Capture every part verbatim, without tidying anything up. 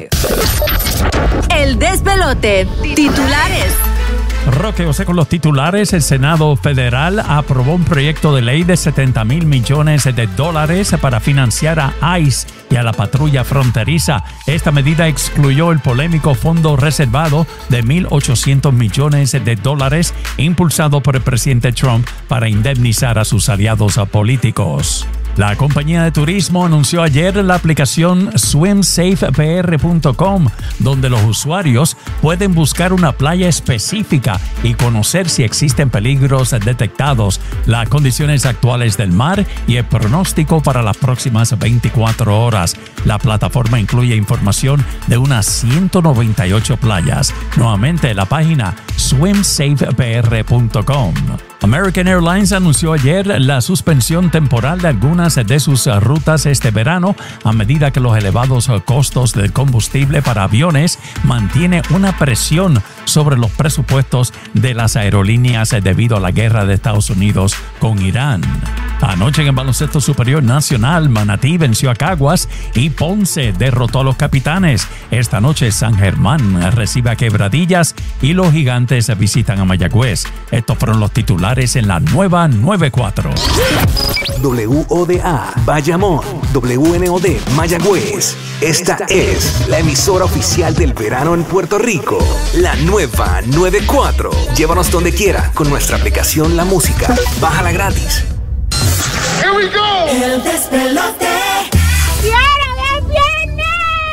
El despelote. Titulares. Roque José con los titulares. El Senado Federal aprobó un proyecto de ley de setenta mil millones de dólares para financiar a ICE y a la patrulla fronteriza. Esta medida excluyó el polémico fondo reservado de mil ochocientos millones de dólares impulsado por el presidente Trump para indemnizar a sus aliados políticos. La compañía de turismo anunció ayer la aplicación swim safe p r punto com, donde los usuarios pueden buscar una playa específica y conocer si existen peligros detectados, las condiciones actuales del mar y el pronóstico para las próximas veinticuatro horas. La plataforma incluye información de unas ciento noventa y ocho playas. Nuevamente, la página swim safe p r punto com. American Airlines anunció ayer la suspensión temporal de algunas de sus rutas este verano a medida que los elevados costos del combustible para aviones mantiene una presión sobre los presupuestos de las aerolíneas debido a la guerra de Estados Unidos con Irán. Anoche en el baloncesto superior nacional, Manatí venció a Caguas y Ponce derrotó a los Capitanes. Esta noche San Germán recibe a Quebradillas y los Gigantes visitan a Mayagüez. Estos fueron los titulares en la nueva noventa y cuatro. W O D A Bayamón, W N O D Mayagüez. Esta es la emisora oficial del verano en Puerto Rico. La nueva noventa y cuatro. Llévanos donde quiera con nuestra aplicación La Música. Bájala gratis. Here we go. El despelote. ¡Y ahora es viernes!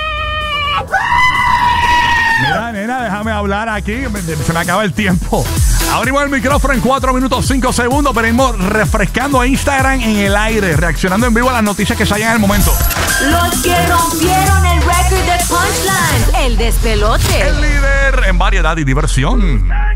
Mira, nena, déjame hablar aquí. Se me acaba el tiempo. Abrimos el micrófono en cuatro minutos cinco segundos. Venimos refrescando Instagram en el aire, reaccionando en vivo a las noticias que salgan en el momento. Los que rompieron el récord de Punchline. El despelote. El líder en variedad y diversión.